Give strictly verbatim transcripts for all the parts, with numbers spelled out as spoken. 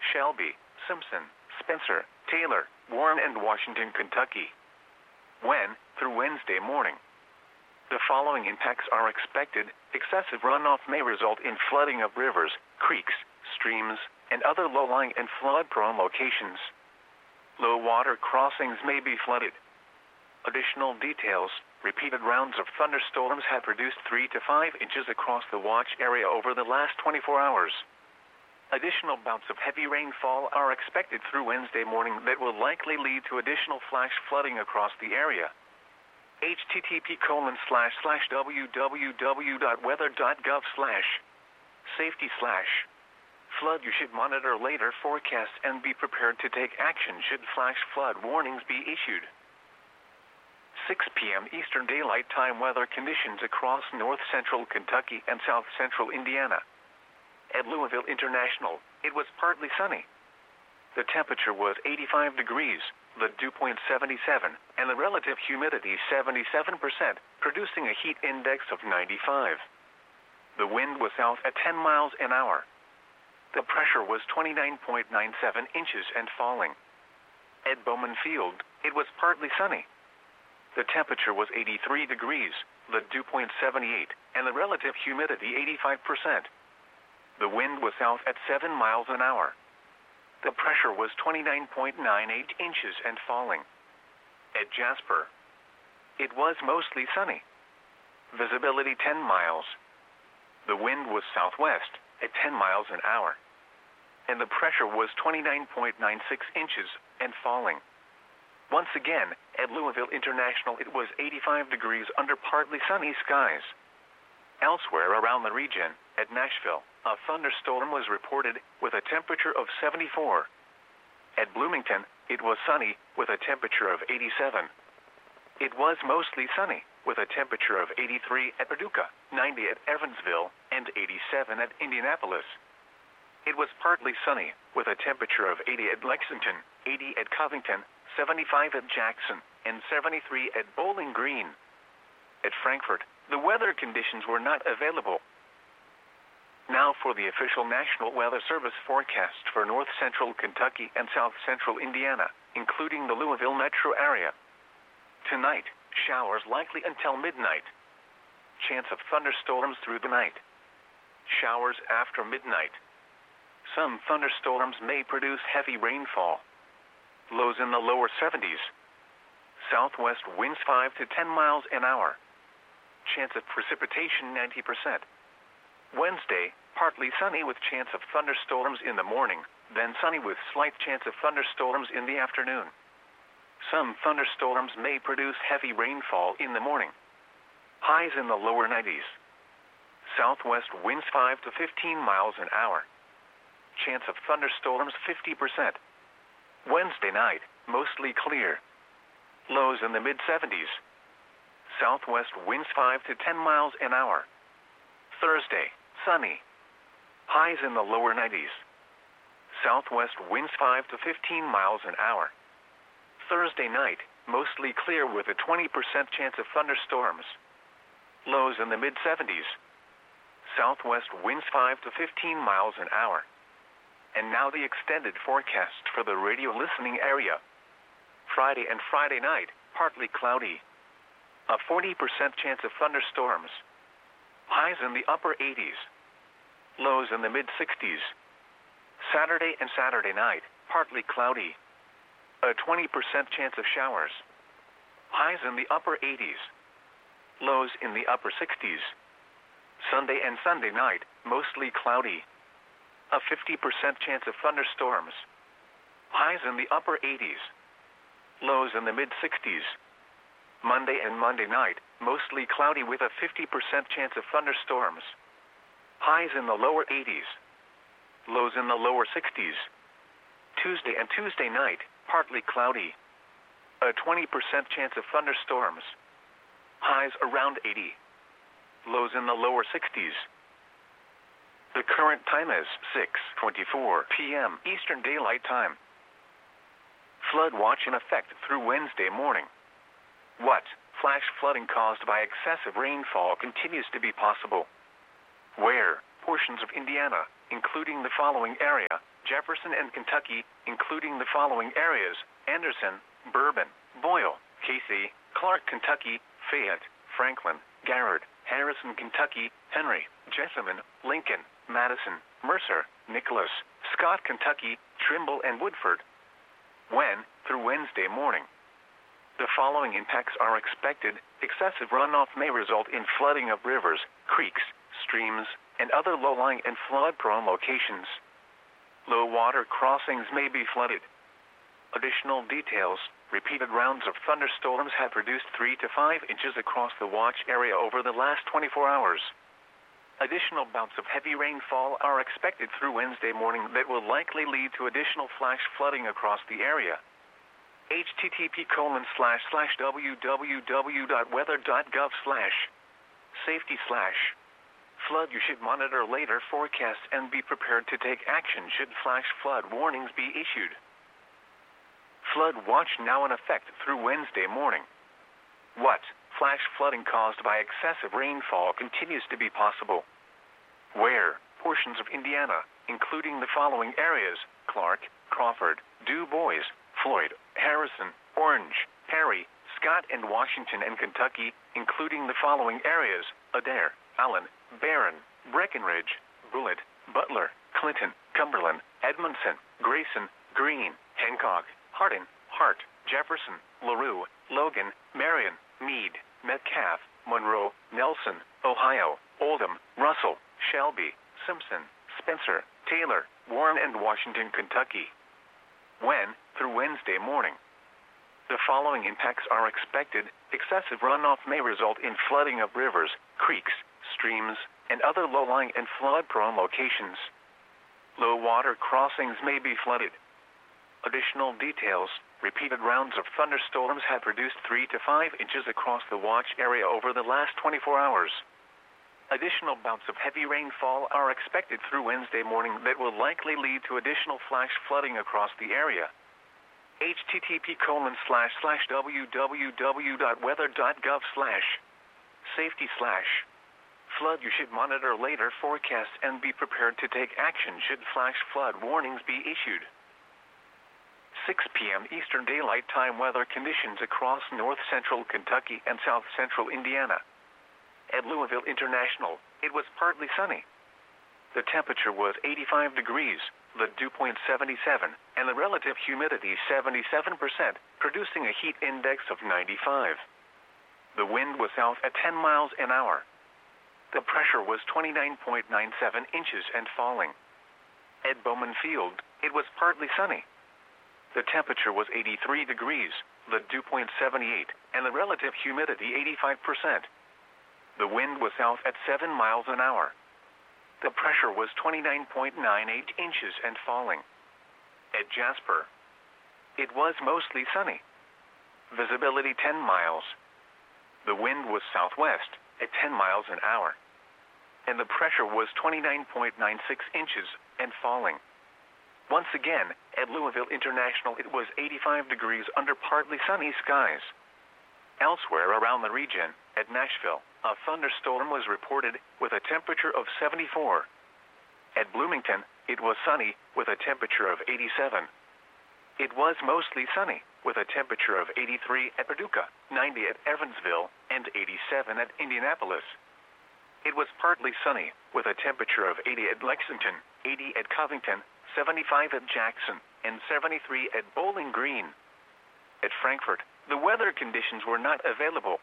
Shelby, Simpson, Spencer, Taylor, Warren, and Washington, Kentucky. When, through Wednesday morning. The following impacts are expected. Excessive runoff may result in flooding of rivers, creeks, streams, and other low-lying and flood-prone locations. Low water crossings may be flooded. Additional details. Repeated rounds of thunderstorms have produced three to five inches across the watch area over the last twenty-four hours. Additional bouts of heavy rainfall are expected through Wednesday morning that will likely lead to additional flash flooding across the area. H T T P colon slash slash www.weather.gov slash safety slash flood. You should monitor later forecasts and be prepared to take action should flash flood warnings be issued. six p m Eastern Daylight Time weather conditions across north central Kentucky and south central Indiana. At Louisville International, it was partly sunny. The temperature was eighty-five degrees, the dew point seventy-seven, and the relative humidity seventy-seven percent, producing a heat index of ninety-five. The wind was south at ten miles an hour. The pressure was twenty-nine point nine seven inches and falling. At Bowman Field, it was partly sunny. The temperature was eighty-three degrees, the dew point seventy-eight, and the relative humidity eighty-five percent. The wind was south at seven miles an hour. The pressure was twenty-nine point nine eight inches and falling. At Jasper, it was mostly sunny. Visibility ten miles. The wind was southwest at ten miles an hour. And the pressure was twenty-nine point nine six inches and falling. Once again, at Louisville International, it was eighty-five degrees under partly sunny skies. Elsewhere around the region, at Nashville, a thunderstorm was reported with a temperature of seventy-four. At Bloomington, it was sunny with a temperature of eighty-seven. It was mostly sunny with a temperature of eighty-three at Paducah, ninety at Evansville, and eighty-seven at Indianapolis. It was partly sunny with a temperature of eighty at Lexington, eighty at Covington, seventy-five at Jackson, and seventy-three at Bowling Green. At Frankfort, the weather conditions were not available. Now for the official National Weather Service forecast for north central Kentucky and south central Indiana, including the Louisville metro area. Tonight, showers likely until midnight. Chance of thunderstorms through the night. Showers after midnight. Some thunderstorms may produce heavy rainfall. Lows in the lower seventies. Southwest winds five to ten miles an hour. Chance of precipitation ninety percent. Wednesday, partly sunny with chance of thunderstorms in the morning, then sunny with slight chance of thunderstorms in the afternoon. Some thunderstorms may produce heavy rainfall in the morning. Highs in the lower nineties. Southwest winds five to fifteen miles an hour. Chance of thunderstorms fifty percent. Wednesday night, mostly clear. Lows in the mid seventies. Southwest winds five to ten miles an hour. Thursday, sunny. Highs in the lower nineties. Southwest winds five to fifteen miles an hour. Thursday night, mostly clear with a twenty percent chance of thunderstorms. Lows in the mid seventies. Southwest winds five to fifteen miles an hour. And now the extended forecast for the radio listening area. Friday and Friday night, partly cloudy. A forty percent chance of thunderstorms. Highs in the upper eighties. Lows in the mid sixties. Saturday and Saturday night, partly cloudy. A twenty percent chance of showers. Highs in the upper eighties. Lows in the upper sixties. Sunday and Sunday night, mostly cloudy. A fifty percent chance of thunderstorms. Highs in the upper eighties. Lows in the mid sixties. Monday and Monday night, mostly cloudy with a fifty percent chance of thunderstorms. Highs in the lower eighties. Lows in the lower sixties. Tuesday and Tuesday night, partly cloudy. A twenty percent chance of thunderstorms. Highs around eighty. Lows in the lower sixties. The current time is six twenty-four p m Eastern Daylight Time. Flood watch in effect through Wednesday morning. What? Flash flooding caused by excessive rainfall continues to be possible. Where? Portions of Indiana, including the following area: Jefferson and Kentucky, including the following areas: Anderson, Bourbon, Boyle, Casey, Clark, Kentucky, Fayette, Franklin, Garrard, Harrison, Kentucky, Henry, Jessamine, Lincoln, Madison, Mercer, Nicholas, Scott, Kentucky, Trimble, and Woodford. When, through Wednesday morning, the following impacts are expected: excessive runoff may result in flooding of rivers, creeks, streams, and other low-lying and flood-prone locations. Low water crossings may be flooded. Additional details: repeated rounds of thunderstorms have produced three to five inches across the watch area over the last twenty-four hours. Additional bouts of heavy rainfall are expected through Wednesday morning that will likely lead to additional flash flooding across the area. http colon slash slash www.weather.gov slash safety slash flood. You should monitor later forecasts and be prepared to take action should flash flood warnings be issued. Flood watch now in effect through Wednesday morning. What? Flash flooding caused by excessive rainfall continues to be possible. Where? Portions of Indiana, including the following areas: Clark, Crawford, Du Bois, Floyd, Harrison, Orange, Perry, Scott, and Washington, and Kentucky, including the following areas: Adair, Allen, Barron, Breckenridge, Bullitt, Butler, Clinton, Cumberland, Edmondson, Grayson, Greene, Hancock, Hardin, Hart, Jefferson, LaRue, Logan, Marion, Meade, Metcalf, Monroe, Nelson, Ohio, Oldham, Russell, Shelby, Simpson, Spencer, Taylor, Warren, and Washington, Kentucky. When, through Wednesday morning, the following impacts are expected: excessive runoff may result in flooding of rivers, creeks, streams, and other low-lying and flood-prone locations. Low water crossings may be flooded. Additional details: repeated rounds of thunderstorms have produced three to five inches across the watch area over the last twenty-four hours. Additional bouts of heavy rainfall are expected through Wednesday morning that will likely lead to additional flash flooding across the area. http colon slash slash www.weather.gov slash safety slash flood. You should monitor later forecasts and be prepared to take action should flash flood warnings be issued. six p m Eastern Daylight Time weather conditions across north-central Kentucky and south-central Indiana. At Louisville International, it was partly sunny. The temperature was eighty-five degrees, the dew point seventy-seven, and the relative humidity seventy-seven percent, producing a heat index of ninety-five. The wind was south at ten miles an hour. The pressure was twenty-nine point nine seven inches and falling. At Bowman Field, it was partly sunny. The temperature was eighty-three degrees, the dew point seventy-eight, and the relative humidity eighty-five percent. The wind was south at seven miles an hour. The pressure was twenty-nine point nine eight inches and falling. At Jasper, it was mostly sunny. Visibility ten miles. The wind was southwest at ten miles an hour. And the pressure was twenty-nine point nine six inches and falling. Once again, at Louisville International, it was eighty-five degrees under partly sunny skies. Elsewhere around the region, at Nashville, a thunderstorm was reported with a temperature of seventy-four. At Bloomington, it was sunny with a temperature of eighty-seven. It was mostly sunny with a temperature of eighty-three at Paducah, ninety at Evansville, and eighty-seven at Indianapolis. It was partly sunny with a temperature of eighty at Lexington, eighty at Covington, seventy-five at Jackson, and seventy-three at Bowling Green. At Frankfort, the weather conditions were not available.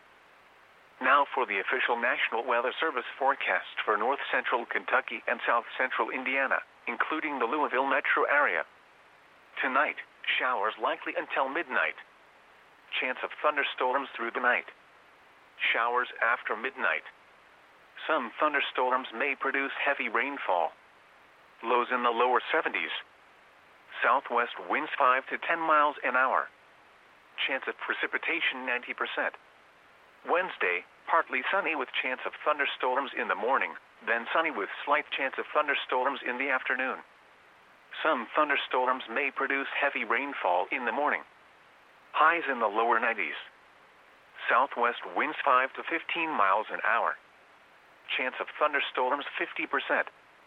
Now for the official National Weather Service forecast for north-central Kentucky and south-central Indiana, including the Louisville metro area. Tonight, showers likely until midnight. Chance of thunderstorms through the night. Showers after midnight. Some thunderstorms may produce heavy rainfall. Lows in the lower seventies. Southwest winds five to ten miles an hour. Chance of precipitation ninety percent. Wednesday, partly sunny with chance of thunderstorms in the morning, then sunny with slight chance of thunderstorms in the afternoon. Some thunderstorms may produce heavy rainfall in the morning. Highs in the lower nineties. Southwest winds five to fifteen miles an hour. Chance of thunderstorms fifty percent.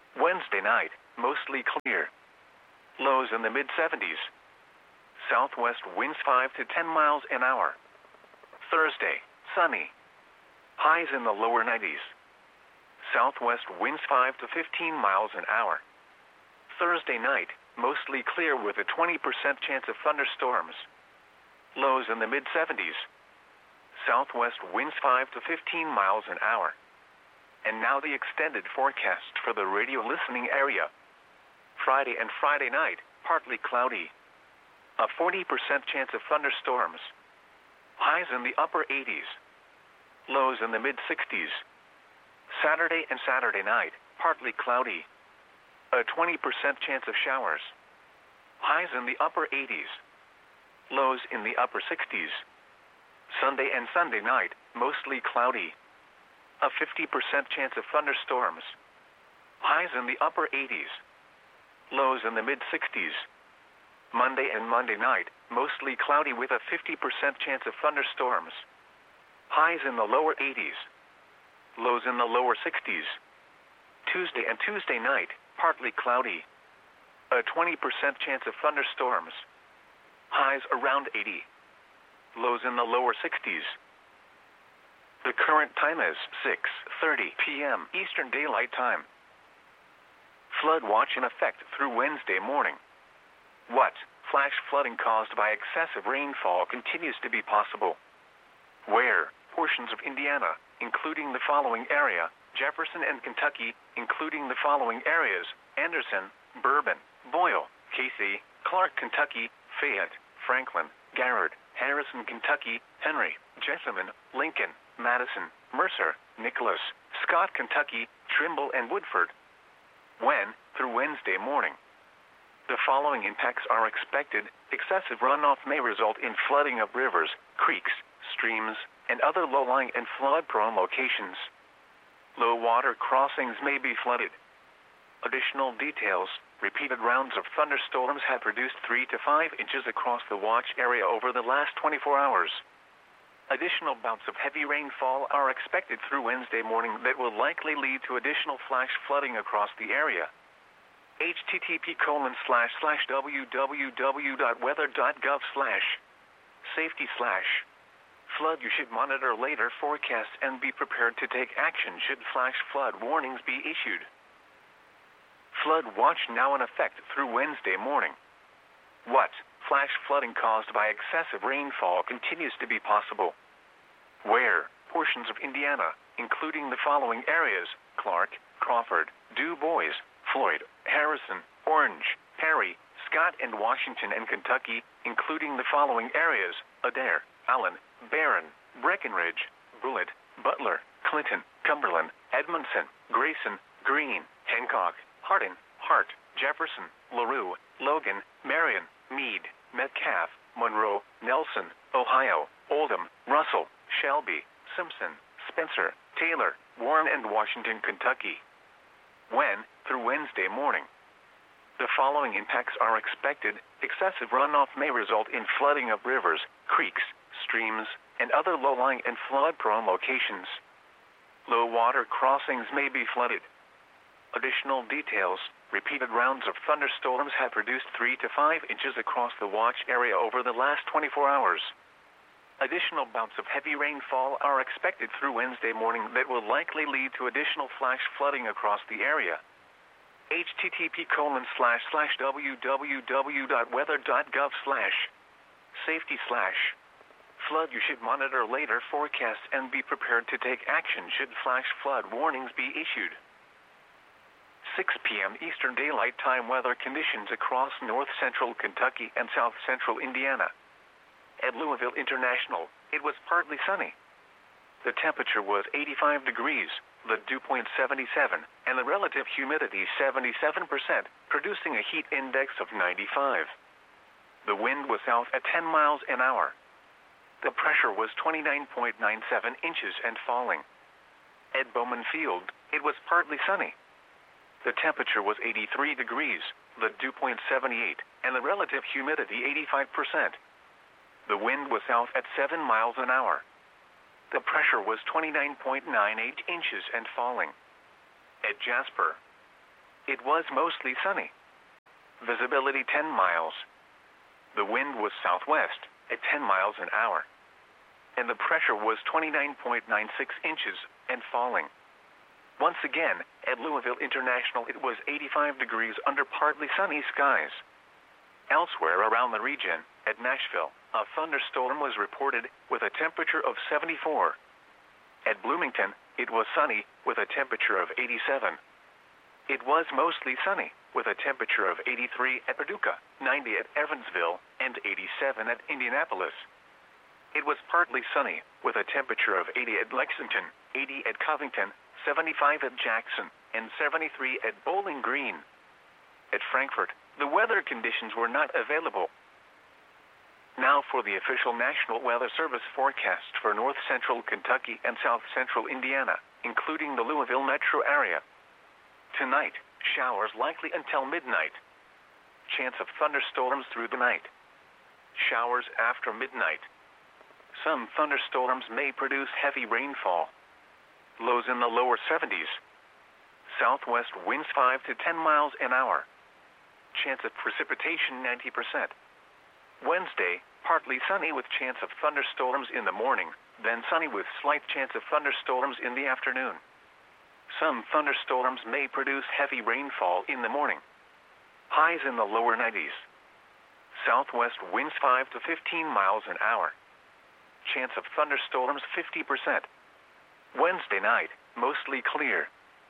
Wednesday night, mostly clear. Lows in the mid seventies. Southwest winds five to ten miles an hour. Thursday, sunny. Highs in the lower nineties. Southwest winds five to fifteen miles an hour. Thursday night, mostly clear with a twenty percent chance of thunderstorms. Lows in the mid seventies. Southwest winds five to fifteen miles an hour. And now the extended forecast for the radio listening area. Friday and Friday night, partly cloudy. A forty percent chance of thunderstorms. Highs in the upper eighties. Lows in the mid sixties. Saturday and Saturday night, partly cloudy. A twenty percent chance of showers. Highs in the upper eighties. Lows in the upper sixties. Sunday and Sunday night, mostly cloudy. A fifty percent chance of thunderstorms. Highs in the upper eighties. Lows in the mid sixties. Monday and Monday night, mostly cloudy with a fifty percent chance of thunderstorms. Highs in the lower eighties. Lows in the lower sixties. Tuesday and Tuesday night, partly cloudy. A twenty percent chance of thunderstorms. Highs around eighty. Lows in the lower sixties. The current time is six thirty p m Eastern Daylight Time. Flood watch in effect through Wednesday morning. What? Flash flooding caused by excessive rainfall continues to be possible. Where? Portions of Indiana, including the following area, Jefferson and Kentucky, including the following areas, Anderson, Bourbon, Boyle, Casey, Clark, Kentucky, Fayette, Franklin, Garrard, Harrison, Kentucky, Henry, Jessamine, Lincoln, Madison, Mercer, Nicholas, Scott, Kentucky, Trimble, and Woodford. When? Through Wednesday morning. The following impacts are expected. Excessive runoff may result in flooding of rivers, creeks, streams, and other low-lying and flood-prone locations. Low water crossings may be flooded. Additional details. Repeated rounds of thunderstorms have produced three to five inches across the watch area over the last twenty-four hours. Additional bouts of heavy rainfall are expected through Wednesday morning that will likely lead to additional flash flooding across the area. http colon slash slash www.weather.gov slash safety slash flood. You should monitor later forecasts and be prepared to take action should flash flood warnings be issued. Flood watch now in effect through Wednesday morning. What? Flash flooding caused by excessive rainfall continues to be possible. Where? Portions of Indiana, including the following areas, Clark, Crawford, Du Bois, Floyd, Harrison, Orange, Perry, Scott, and Washington and Kentucky, including the following areas, Adair, Allen, Barron, Breckenridge, Bullitt, Butler, Clinton, Cumberland, Edmondson, Grayson, Greene, Hancock, Hardin, Hart, Jefferson, LaRue, Logan, Marion, Meade, Metcalf, Monroe, Nelson, Ohio, Oldham, Russell, Shelby, Simpson, Spencer, Taylor, Warren, and Washington, Kentucky. When? Through Wednesday morning. The following impacts are expected. Excessive runoff may result in flooding of rivers, creeks, streams, and other low-lying and flood-prone locations. Low water crossings may be flooded. Additional details. Repeated rounds of thunderstorms have produced three to five inches across the watch area over the last twenty-four hours. Additional bouts of heavy rainfall are expected through Wednesday morning that will likely lead to additional flash flooding across the area. http colon slash slash www.weather.gov slash safety slash flood. You should monitor later forecasts and be prepared to take action should flash flood warnings be issued. six p m Eastern Daylight Time weather conditions across north-central Kentucky and south-central Indiana. At Louisville International, it was partly sunny. The temperature was eighty-five degrees, the dew point seventy-seven, and the relative humidity seventy-seven percent, producing a heat index of ninety-five. The wind was south at ten miles an hour. The pressure was twenty-nine point nine seven inches and falling. At Bowman Field, it was partly sunny. The temperature was eighty-three degrees, the dew point seventy-eight, and the relative humidity eighty-five percent. The wind was south at seven miles an hour. The pressure was twenty-nine point nine eight inches and falling. At Jasper, It was mostly sunny. Visibility ten miles. The wind was southwest at ten miles an hour. And the pressure was twenty-nine point nine six inches and falling. Once again, at Louisville International it was eighty-five degrees under partly sunny skies. Elsewhere around the region, at Nashville, a thunderstorm was reported with a temperature of seventy-four. At Bloomington, it was sunny with a temperature of eighty-seven. It was mostly sunny with a temperature of eighty-three at Paducah, ninety at Evansville, and eighty-seven at Indianapolis. It was partly sunny with a temperature of eighty at Lexington, eighty at Covington, seventy-five at Jackson, and seventy-three at Bowling Green. At Frankfort, the weather conditions were not available. Now for the official National Weather Service forecast for north central Kentucky and south central Indiana, including the Louisville metro area. Tonight, showers likely until midnight. Chance of thunderstorms through the night. Showers after midnight. Some thunderstorms may produce heavy rainfall. Lows in the lower seventies. Southwest winds five to ten miles an hour. Chance of precipitation ninety percent. Wednesday, partly sunny with chance of thunderstorms in the morning, then sunny with slight chance of thunderstorms in the afternoon. Some thunderstorms may produce heavy rainfall in the morning. Highs in the lower nineties. Southwest winds five to fifteen miles an hour. Chance of thunderstorms fifty percent. Wednesday night, mostly clear.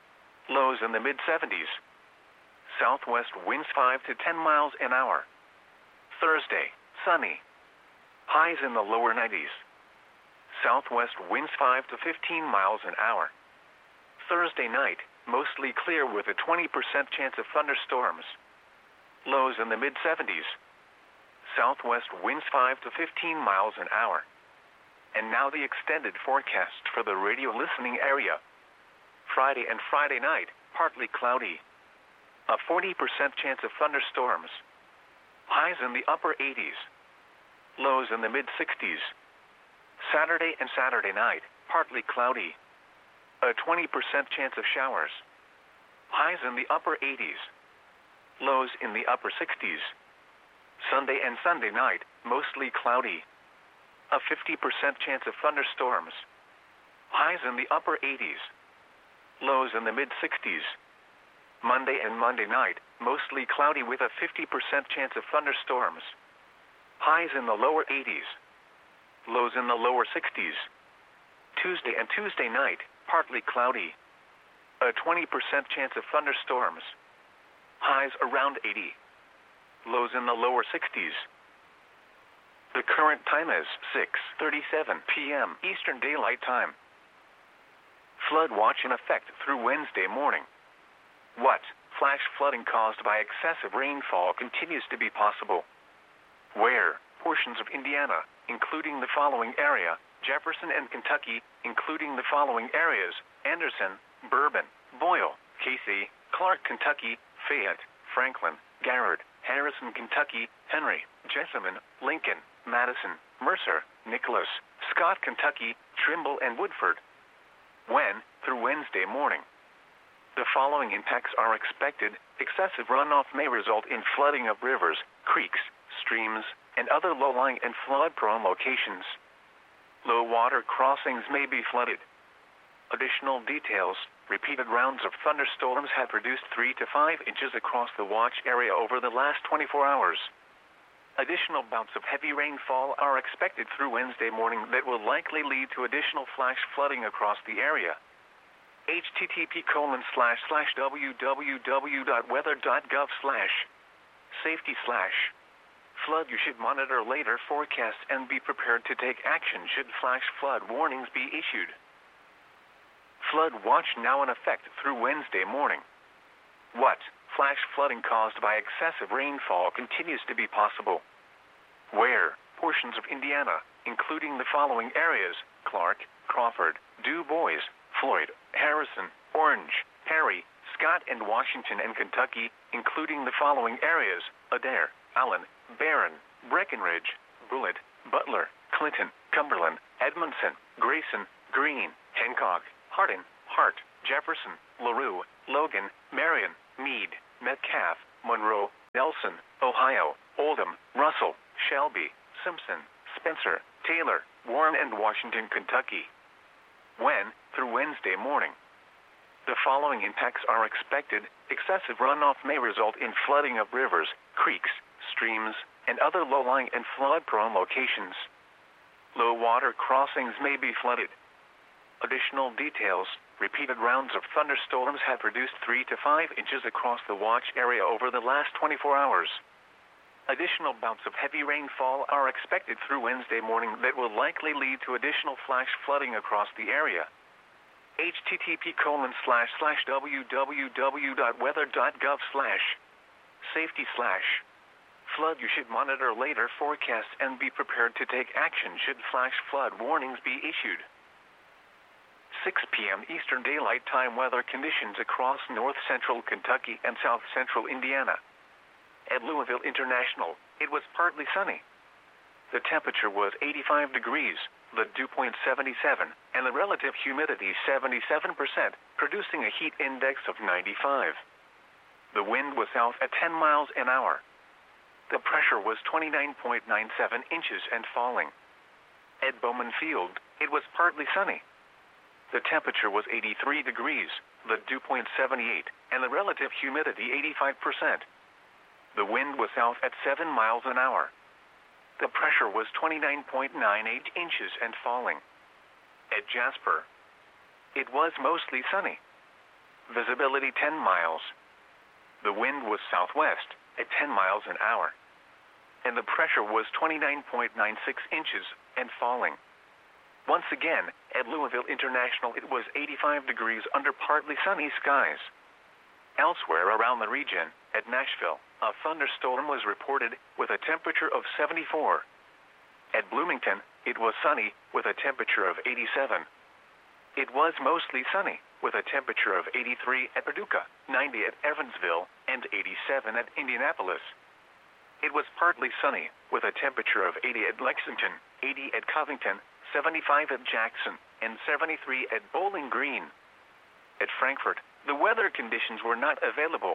Lows in the mid seventies. Southwest winds five to ten miles an hour. Thursday, sunny. Highs in the lower nineties. Southwest winds five to fifteen miles an hour. Thursday night, mostly clear with a twenty percent chance of thunderstorms. Lows in the mid seventies. Southwest winds five to fifteen miles an hour. And now the extended forecast for the radio listening area. Friday and Friday night, partly cloudy. A forty percent chance of thunderstorms. Highs in the upper eighties. Lows in the mid sixties. Saturday and Saturday night, partly cloudy. A twenty percent chance of showers. Highs in the upper eighties. Lows in the upper sixties. Sunday and Sunday night, mostly cloudy. A fifty percent chance of thunderstorms. Highs in the upper eighties. Lows in the mid sixties. Monday and Monday night, mostly cloudy with a fifty percent chance of thunderstorms. Highs in the lower eighties. Lows in the lower sixties. Tuesday and Tuesday night, partly cloudy. A twenty percent chance of thunderstorms. Highs around eighty. Lows in the lower sixties. The current time is six thirty-seven p m Eastern Daylight Time. Flood watch in effect through Wednesday morning. What? Flash flooding caused by excessive rainfall continues to be possible. Where? Portions of Indiana, including the following area, Jefferson and Kentucky, including the following areas, Anderson, Bourbon, Boyle, Casey, Clark, Kentucky, Fayette, Franklin, Garrard, Harrison, Kentucky, Henry, Jessamine, Lincoln, Madison, Mercer, Nicholas, Scott, Kentucky, Trimble, and Woodford. When? Through Wednesday morning. The following impacts are expected. Excessive runoff may result in flooding of rivers, creeks, streams, and other low-lying and flood-prone locations. Low water crossings may be flooded. Additional details. Repeated rounds of thunderstorms have produced three to five inches across the watch area over the last twenty-four hours. Additional bouts of heavy rainfall are expected through Wednesday morning that will likely lead to additional flash flooding across the area. H T T P colon slash slash www.weather.gov slash safety slash flood. You should monitor later forecasts and be prepared to take action should flash flood warnings be issued. Flood watch now in effect through Wednesday morning. What? Flash flooding caused by excessive rainfall continues to be possible. Where? Portions of Indiana, including the following areas, Clark, Crawford, Du Bois, Floyd, Harrison, Orange, Perry, Scott, and Washington and Kentucky, including the following areas, Adair, Allen, Barron, Breckenridge, Bullitt, Butler, Clinton, Cumberland, Edmondson, Grayson, Greene, Hancock, Hardin, Hart, Jefferson, LaRue, Logan, Marion, Meade, Metcalf, Monroe, Nelson, Ohio, Oldham, Russell, Shelby, Simpson, Spencer, Taylor, Warren, and Washington, Kentucky. When, through Wednesday morning, the following impacts are expected. Excessive runoff may result in flooding of rivers, creeks, streams, and other low-lying and flood-prone locations. Low water crossings may be flooded. Additional details: repeated rounds of thunderstorms have produced three to five inches across the watch area over the last twenty-four hours. Additional bouts of heavy rainfall are expected through Wednesday morning that will likely lead to additional flash flooding across the area. H T T P colon slash slash www dot weather dot gov slash safety slash flood. You should monitor later forecasts and be prepared to take action should flash flood warnings be issued. six p m Eastern Daylight Time weather conditions across north central Kentucky and south central Indiana. At Louisville International, it was partly sunny. The temperature was eighty-five degrees, the dew point seventy-seven, and the relative humidity seventy-seven percent, producing a heat index of ninety-five. The wind was south at ten miles an hour. The pressure was twenty-nine point nine seven inches and falling. At Bowman Field, it was partly sunny. The temperature was eighty-three degrees, the dew point seventy-eight, and the relative humidity eighty-five percent. The wind was south at seven miles an hour. The pressure was twenty-nine point nine eight inches and falling. At Jasper, it was mostly sunny. Visibility ten miles. The wind was southwest at ten miles an hour. And the pressure was twenty-nine point nine six inches and falling. Once again, at Louisville International, it was eighty-five degrees under partly sunny skies. Elsewhere around the region, at Nashville, a thunderstorm was reported with a temperature of seventy-four. At Bloomington, it was sunny with a temperature of eighty-seven. It was mostly sunny with a temperature of eighty-three at Paducah, ninety at Evansville, and eighty-seven at Indianapolis. It was partly sunny with a temperature of eighty at Lexington, eighty at Covington, seventy-five at Jackson, and seventy-three at Bowling Green. At Frankfort, the weather conditions were not available.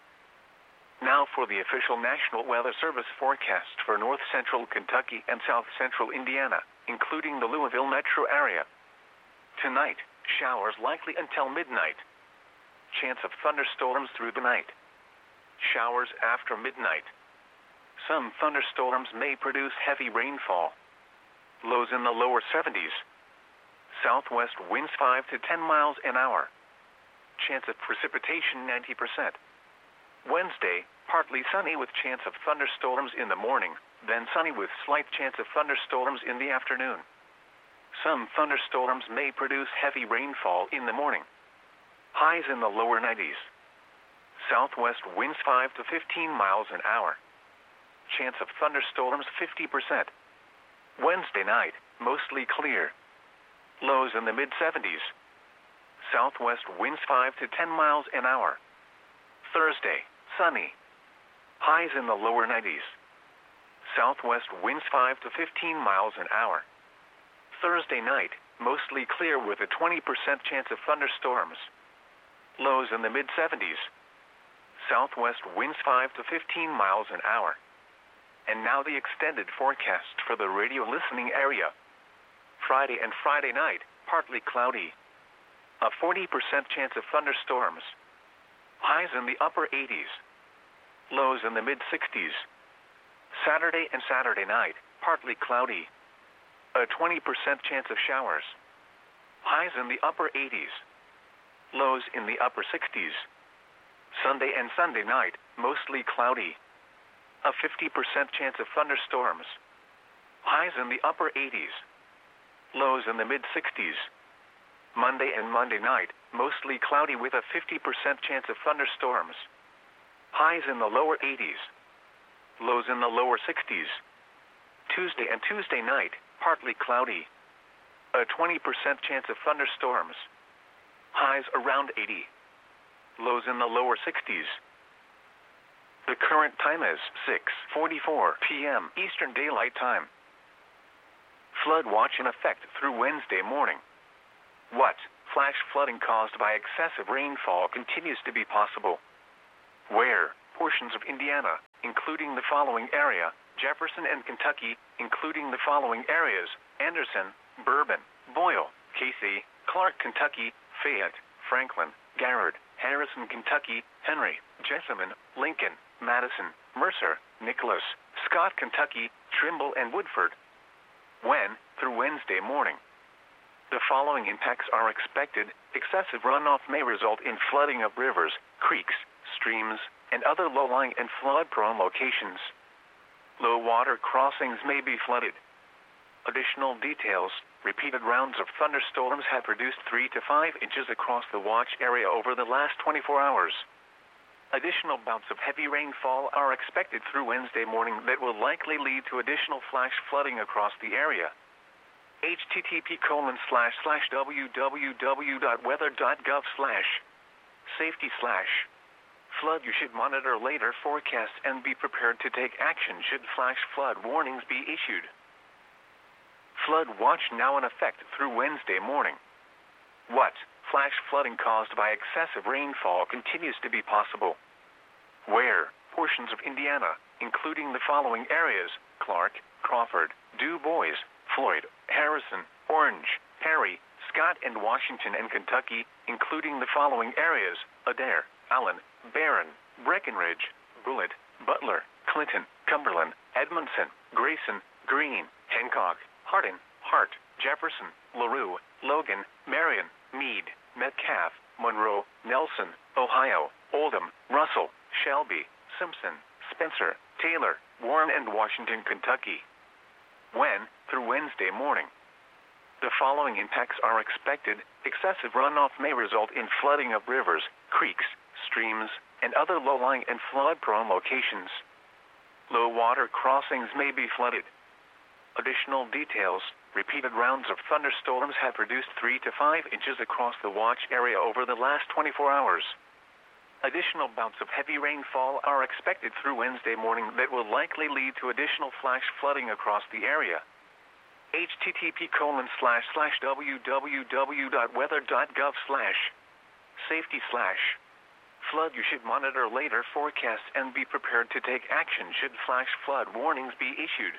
Now for the official National Weather Service forecast for north central Kentucky and south central Indiana, including the Louisville metro area. Tonight, showers likely until midnight. Chance of thunderstorms through the night. Showers after midnight. Some thunderstorms may produce heavy rainfall. Lows in the lower seventies. Southwest winds five to ten miles an hour. Chance of precipitation ninety percent. Wednesday, partly sunny with chance of thunderstorms in the morning, then sunny with slight chance of thunderstorms in the afternoon. Some thunderstorms may produce heavy rainfall in the morning. Highs in the lower nineties. Southwest winds five to fifteen miles an hour. Chance of thunderstorms fifty percent. Wednesday night, mostly clear. Lows in the mid seventies. Southwest winds five to ten miles an hour. Thursday, sunny. Highs in the lower nineties. Southwest winds five to fifteen miles an hour. Thursday night, mostly clear with a twenty percent chance of thunderstorms. Lows in the mid seventies. Southwest winds five to fifteen miles an hour. And now the extended forecast for the radio listening area. Friday and Friday night, partly cloudy. A forty percent chance of thunderstorms. Highs in the upper eighties. Lows in the mid sixties. Saturday and Saturday night, partly cloudy. A twenty percent chance of showers. Highs in the upper eighties. Lows in the upper sixties. Sunday and Sunday night, mostly cloudy. A fifty percent chance of thunderstorms. Highs in the upper eighties. Lows in the mid sixties. Monday and Monday night, mostly cloudy with a fifty percent chance of thunderstorms. Highs in the lower eighties. Lows in the lower sixties. Tuesday and Tuesday night, partly cloudy. A twenty percent chance of thunderstorms. Highs around eighty. Lows in the lower sixties. The current time is six forty-four p m Eastern Daylight Time. Flood watch in effect through Wednesday morning. What? Flash flooding caused by excessive rainfall continues to be possible. Where? Portions of Indiana, including the following area: Jefferson and Kentucky, including the following areas: Anderson, Bourbon, Boyle, Casey, Clark, Kentucky, Fayette, Franklin, Garrard, Harrison, Kentucky, Henry, Jessamine, Lincoln, Madison, Mercer, Nicholas, Scott, Kentucky, Trimble, and Woodford. When? Through Wednesday morning. The following impacts are expected. Excessive runoff may result in flooding of rivers, creeks, streams, and other low-lying and flood-prone locations. Low water crossings may be flooded. Additional details: repeated rounds of thunderstorms have produced three to five inches across the watch area over the last twenty-four hours. Additional bouts of heavy rainfall are expected through Wednesday morning that will likely lead to additional flash flooding across the area. H T T P colon slash slash www.weather.gov slash safety slash flood. You should monitor later forecasts and be prepared to take action should flash flood warnings be issued. Flood watch now in effect through Wednesday morning. What? Flash flooding caused by excessive rainfall continues to be possible. Where? Portions of Indiana, including the following areas: Clark, Crawford, Du Bois, Floyd, Harrison, Orange, Perry, Scott, and Washington, and Kentucky, including the following areas: Adair, Allen, Barron, Breckenridge, Bullitt, Butler, Clinton, Cumberland, Edmondson, Grayson, Greene, Hancock, Hardin, Hart, Jefferson, LaRue, Logan, Marion, Meade, Metcalf, Monroe, Nelson, Ohio, Oldham, Russell, Shelby, Simpson, Spencer, Taylor, Warren, and Washington, Kentucky. When? Through Wednesday morning. The following impacts are expected. Excessive runoff may result in flooding of rivers, creeks, streams, and other low-lying and flood-prone locations. Low water crossings may be flooded. Additional details: repeated rounds of thunderstorms have produced three to five inches across the watch area over the last twenty-four hours. Additional bouts of heavy rainfall are expected through Wednesday morning that will likely lead to additional flash flooding across the area. H T T P colon slash slash www.weather.gov slash safety slash flood. You should monitor later forecasts and be prepared to take action should flash flood warnings be issued.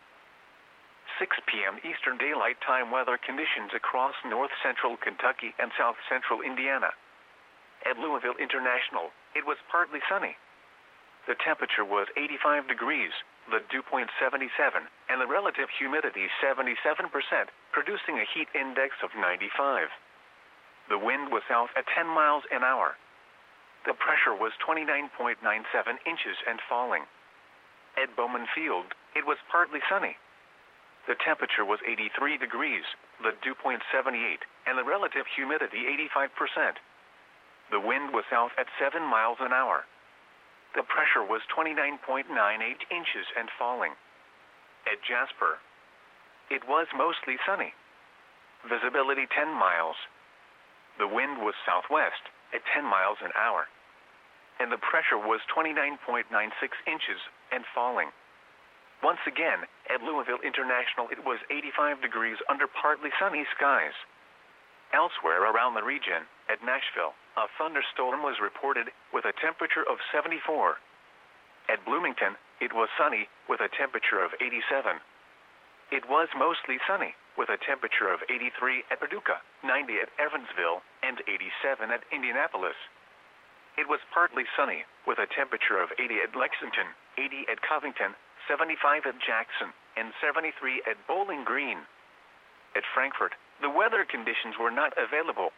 six p m Eastern Daylight Time weather conditions across north-central Kentucky and south-central Indiana. At Louisville International, it was partly sunny. The temperature was eighty-five degrees, the dew point seventy-seven, and the relative humidity seventy-seven percent, producing a heat index of ninety-five. The wind was south at ten miles an hour. The pressure was twenty-nine point nine seven inches and falling. At Bowman Field, it was partly sunny. The temperature was eighty-three degrees, the dew point seventy-eight, and the relative humidity eighty-five percent. The wind was south at seven miles an hour. The pressure was twenty-nine point nine eight inches and falling. At Jasper, it was mostly sunny. Visibility ten miles. The wind was southwest at ten miles an hour. And the pressure was twenty-nine point nine six inches and falling. Once again, at Louisville International, it was eighty-five degrees under partly sunny skies. Elsewhere around the region, at Nashville, a thunderstorm was reported with a temperature of seventy-four. At Bloomington, it was sunny with a temperature of eighty-seven. It was mostly sunny with a temperature of eighty-three at Paducah, ninety at Evansville, and eighty-seven at Indianapolis. It was partly sunny with a temperature of eighty at Lexington, eighty at Covington, seventy-five at Jackson, and seventy-three at Bowling Green. At Frankfort, the weather conditions were not available.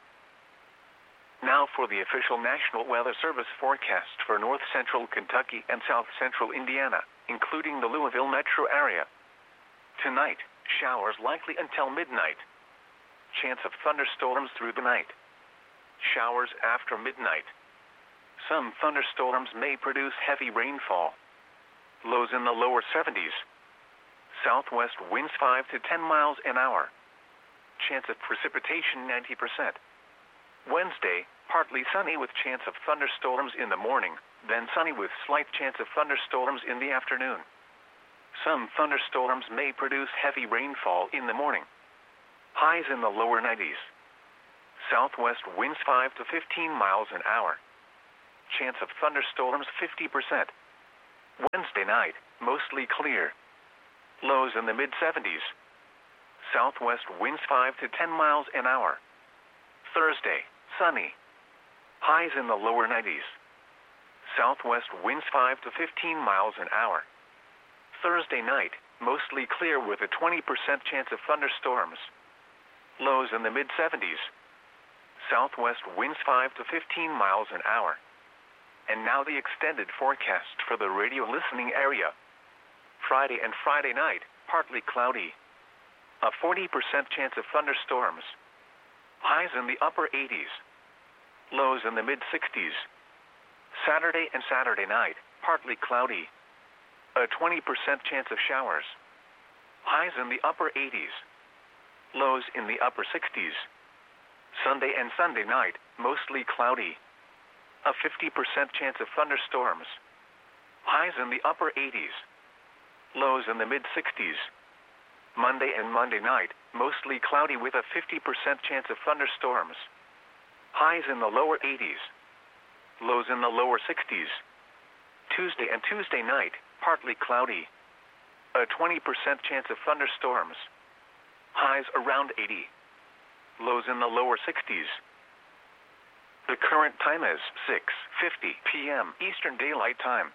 Now for the official National Weather Service forecast for north-central Kentucky and south-central Indiana, including the Louisville metro area. Tonight, showers likely until midnight. Chance of thunderstorms through the night. Showers after midnight. Some thunderstorms may produce heavy rainfall. Lows in the lower seventies. Southwest winds five to ten miles an hour. Chance of precipitation ninety percent. Wednesday, partly sunny with chance of thunderstorms in the morning, then sunny with slight chance of thunderstorms in the afternoon. Some thunderstorms may produce heavy rainfall in the morning. Highs in the lower nineties. Southwest winds five to fifteen miles an hour. Chance of thunderstorms fifty percent. Wednesday night, mostly clear. Lows in the mid seventies. Southwest winds five to ten miles an hour. Thursday, sunny. Highs in the lower nineties. Southwest winds five to fifteen miles an hour. Thursday night, mostly clear with a twenty percent chance of thunderstorms. Lows in the mid seventies. Southwest winds five to fifteen miles an hour. And now the extended forecast for the radio listening area. Friday and Friday night, partly cloudy. A forty percent chance of thunderstorms. Highs in the upper eighties. Lows in the mid sixties. Saturday and Saturday night, partly cloudy. A twenty percent chance of showers. Highs in the upper eighties. Lows in the upper sixties. Sunday and Sunday night, mostly cloudy. A fifty percent chance of thunderstorms. Highs in the upper eighties. Lows in the mid sixties. Monday and Monday night, mostly cloudy with a fifty percent chance of thunderstorms. Highs in the lower eighties. Lows in the lower sixties. Tuesday and Tuesday night, partly cloudy. A twenty percent chance of thunderstorms. Highs around eighty. Lows in the lower sixties. The current time is six fifty p m Eastern Daylight Time.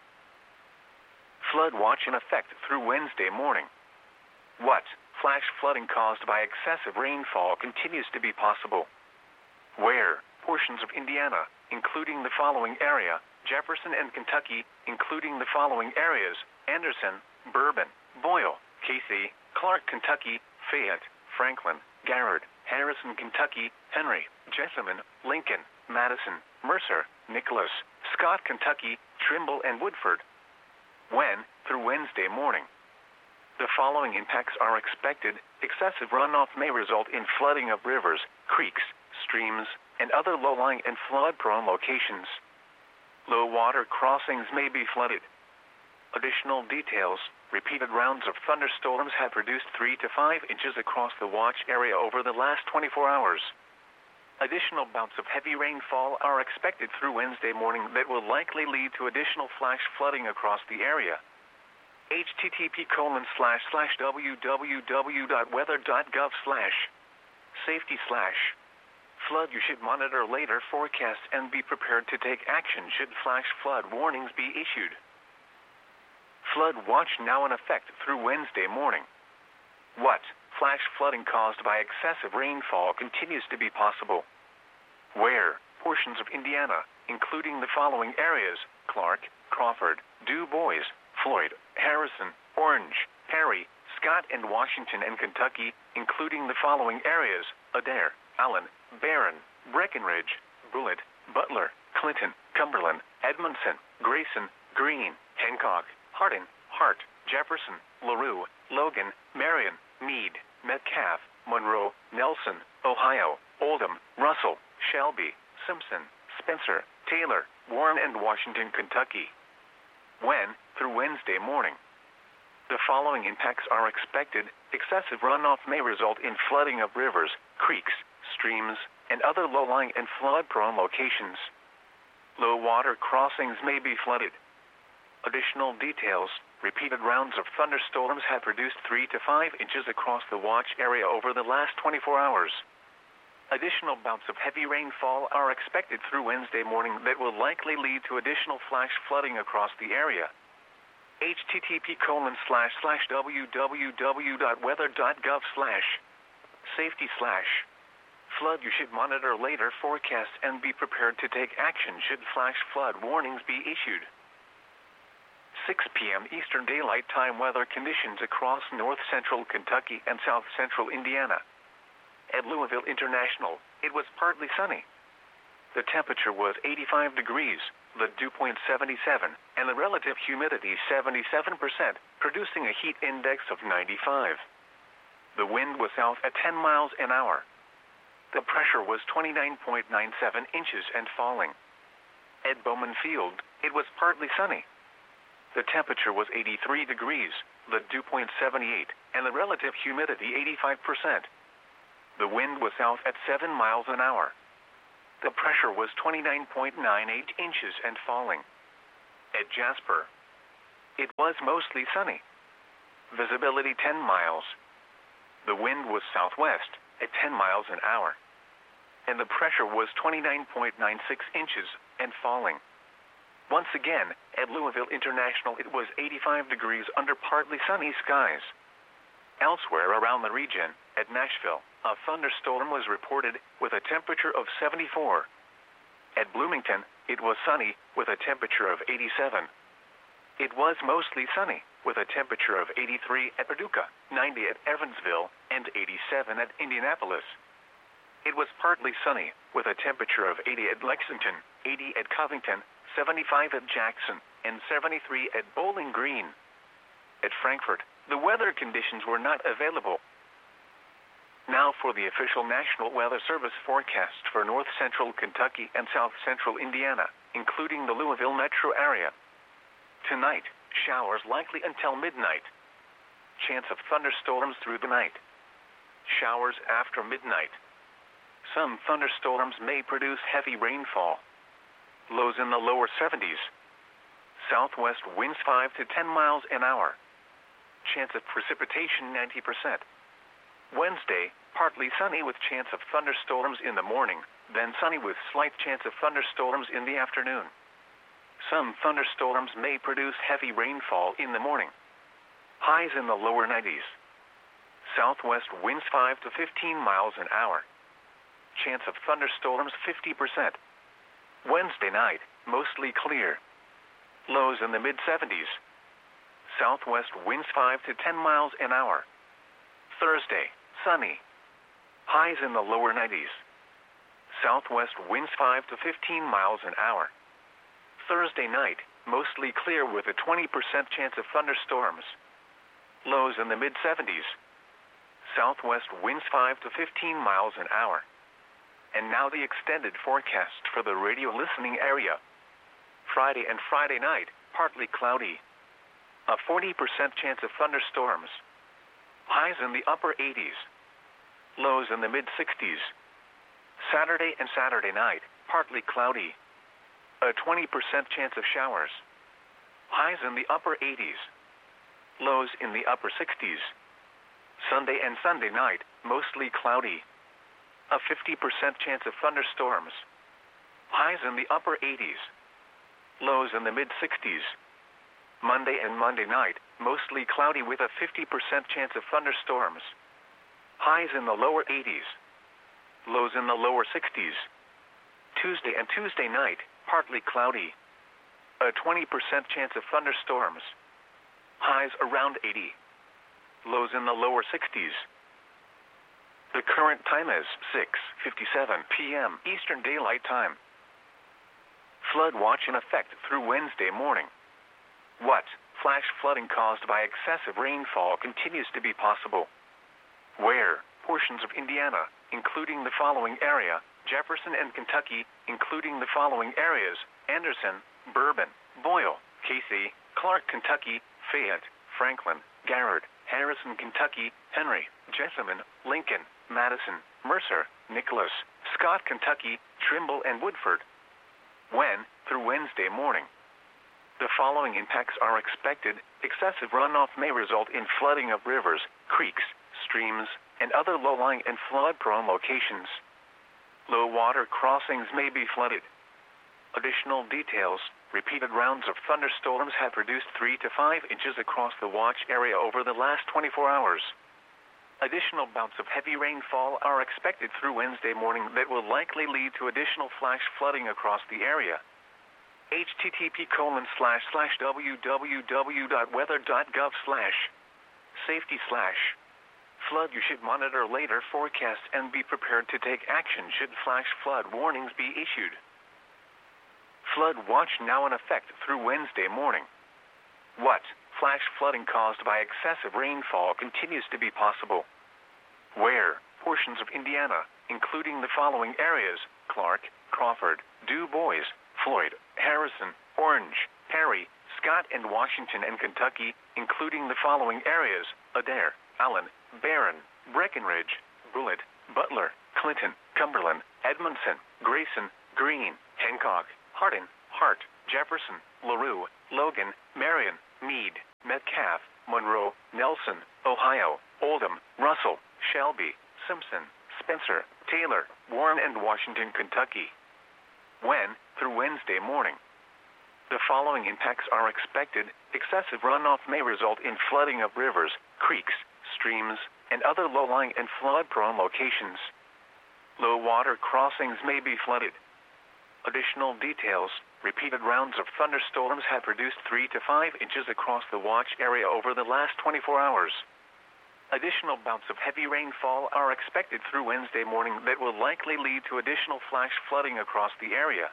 Flood watch in effect through Wednesday morning. What? Flash flooding caused by excessive rainfall continues to be possible. Where? Portions of Indiana, including the following area, Jefferson and Kentucky, including the following areas, Anderson, Bourbon, Boyle, Casey, Clark, Kentucky, Fayette, Franklin, Garrard, Harrison, Kentucky, Henry, Jessamine, Lincoln, Madison, Mercer, Nicholas, Scott, Kentucky, Trimble, and Woodford. When? Through Wednesday morning. The following impacts are expected. Excessive runoff may result in flooding of rivers, creeks, streams, and other low-lying and flood-prone locations. Low water crossings may be flooded. Additional details. Repeated rounds of thunderstorms have produced three to five inches across the watch area over the last twenty-four hours. Additional bouts of heavy rainfall are expected through Wednesday morning that will likely lead to additional flash flooding across the area. H T T P colon slash slash www.weather.gov slash safety slash flood. You should monitor later forecasts and be prepared to take action should flash flood warnings be issued. Flood watch now in effect through Wednesday morning. What? Flash flooding caused by excessive rainfall continues to be possible. Where? Portions of Indiana, including the following areas, Clark, Crawford, Du Bois, Floyd, Harrison, Orange, Perry, Scott, and Washington, and Kentucky, including the following areas, Adair, Allen, Barron, Breckenridge, Bullitt, Butler, Clinton, Cumberland, Edmondson, Grayson, Greene, Hancock, Hardin, Hart, Jefferson, LaRue, Logan, Marion, Meade, Metcalf, Monroe, Nelson, Ohio, Oldham, Russell, Shelby, Simpson, Spencer, Taylor, Warren, and Washington, Kentucky. When? Through Wednesday morning. The following impacts are expected. Excessive runoff may result in flooding of rivers, creeks, streams, and other low-lying and flood-prone locations. Low water crossings may be flooded. Additional details. Repeated rounds of thunderstorms have produced three to five inches across the watch area over the last twenty-four hours. Additional bouts of heavy rainfall are expected through Wednesday morning that will likely lead to additional flash flooding across the area. H T T P colon slash slash www.weather.gov slash safety slash flood. You should monitor later forecasts and be prepared to take action should flash flood warnings be issued. six p m Eastern Daylight Time weather conditions across north-central Kentucky and south-central Indiana. At Louisville International, it was partly sunny. The temperature was eighty-five degrees, the dew point seventy-seven, and the relative humidity seventy-seven percent, producing a heat index of ninety-five. The wind was south at ten miles an hour. The pressure was twenty-nine point nine seven inches and falling. At Bowman Field, it was partly sunny. The temperature was eighty-three degrees, the dew point seventy-eight, and the relative humidity eighty-five percent. The wind was south at seven miles an hour. The pressure was twenty-nine point nine eight inches and falling. At Jasper, it was mostly sunny. Visibility ten miles. The wind was southwest at ten miles an hour. And the pressure was twenty-nine point nine six inches and falling. Once again, at Louisville International, it was eighty-five degrees under partly sunny skies. Elsewhere around the region, at Nashville, a thunderstorm was reported with a temperature of seventy-four. At Bloomington, it was sunny with a temperature of eighty-seven. It was mostly sunny with a temperature of eighty-three at Paducah, ninety at Evansville, and eighty-seven at Indianapolis. It was partly sunny with a temperature of eighty at Lexington, eighty at Covington, seventy-five at Jackson, and seventy-three at Bowling Green. At Frankfort, the weather conditions were not available. Now for the official National Weather Service forecast for north central Kentucky and south central Indiana, including the Louisville metro area. Tonight, showers likely until midnight. Chance of thunderstorms through the night. Showers after midnight. Some thunderstorms may produce heavy rainfall. Lows in the lower seventies. Southwest winds five to ten miles an hour. Chance of precipitation ninety percent. Wednesday, partly sunny with chance of thunderstorms in the morning, then sunny with slight chance of thunderstorms in the afternoon. Some thunderstorms may produce heavy rainfall in the morning. Highs in the lower nineties. Southwest winds five to fifteen miles an hour. Chance of thunderstorms fifty percent. Wednesday night, mostly clear. Lows in the mid seventies. Southwest winds five to ten miles an hour. Thursday, sunny. Highs in the lower nineties. Southwest winds five to fifteen miles an hour. Thursday night, mostly clear with a twenty percent chance of thunderstorms. Lows in the mid seventies. Southwest winds five to fifteen miles an hour. And now the extended forecast for the radio listening area. Friday and Friday night, partly cloudy. A forty percent chance of thunderstorms. Highs in the upper eighties. Lows in the mid sixties. Saturday and Saturday night, partly cloudy. A twenty percent chance of showers. Highs in the upper eighties. Lows in the upper sixties. Sunday and Sunday night, mostly cloudy. A fifty percent chance of thunderstorms. Highs in the upper eighties. Lows in the mid sixties. Monday and Monday night, mostly cloudy with a fifty percent chance of thunderstorms. Highs in the lower eighties. Lows in the lower sixties. Tuesday and Tuesday night, partly cloudy. A twenty percent chance of thunderstorms. Highs around eighty. Lows in the lower sixties. The current time is six fifty-seven p m Eastern Daylight Time. Flood watch in effect through Wednesday morning. What? Flash flooding caused by excessive rainfall continues to be possible. Where? Portions of Indiana, including the following area, Jefferson and Kentucky, including the following areas, Anderson, Bourbon, Boyle, Casey, Clark, Kentucky, Fayette, Franklin, Garrard, Harrison, Kentucky, Henry, Jessamine, Lincoln, Madison, Mercer, Nicholas, Scott, Kentucky, Trimble, and Woodford. When? Through Wednesday morning. The following impacts are expected. Excessive runoff may result in flooding of rivers, creeks, streams, and other low-lying and flood-prone locations. Low water crossings may be flooded. Additional details. Repeated rounds of thunderstorms have produced three to five inches across the watch area over the last twenty-four hours. Additional bouts of heavy rainfall are expected through Wednesday morning that will likely lead to additional flash flooding across the area. H T T P colon slash slash www.weather.gov slash safety slash flood. You should monitor later forecasts and be prepared to take action should flash flood warnings be issued. Flood watch now in effect through Wednesday morning. What? Flash flooding caused by excessive rainfall continues to be possible. Where? Portions of Indiana, including the following areas, Clark, Crawford, Du Bois, Floyd, Harrison, Orange, Perry, Scott, and Washington, and Kentucky, including the following areas, Adair, Allen, Barron, Breckenridge, Bullitt, Butler, Clinton, Cumberland, Edmondson, Grayson, Greene, Hancock, Hardin, Hart, Jefferson, LaRue, Logan, Marion, Meade, Metcalf, Monroe, Nelson, Ohio, Oldham, Russell, Shelby, Simpson, Spencer, Taylor, Warren, and Washington, Kentucky. When, through Wednesday morning, the following impacts are expected. Excessive runoff may result in flooding of rivers, creeks, streams, and other low-lying and flood-prone locations. Low water crossings may be flooded. Additional details: repeated rounds of thunderstorms have produced three to five inches across the watch area over the last twenty-four hours. Additional bouts of heavy rainfall are expected through Wednesday morning that will likely lead to additional flash flooding across the area.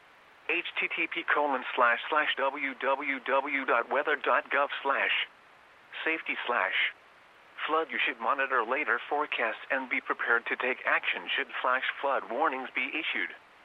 http colon slash slash www.weather.gov slash safety slash flood. You should monitor later forecasts and be prepared to take action should flash flood warnings be issued.